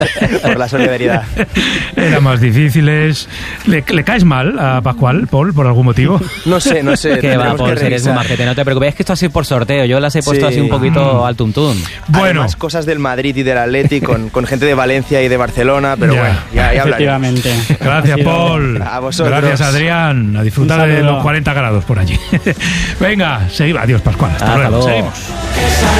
por la solidaridad. Eran más difíciles. ¿Le caes mal a Pascual, Paul, por algún motivo? No sé. Que va, Paul, eres muy majete, no te preocupes. Es que esto ha sido por sorteo. Yo las he puesto así un poquito al tuntún. Bueno. Además, cosas del Madrid y del Atleti con gente de Valencia y de Barcelona, pero bueno, ya hablaremos. Efectivamente. Gracias, Paul. A vosotros. Gracias, Adrián. A disfrutar de los 40 grados por allí. Venga, seguimos. Adiós, Pascual. Hasta luego. Seguimos.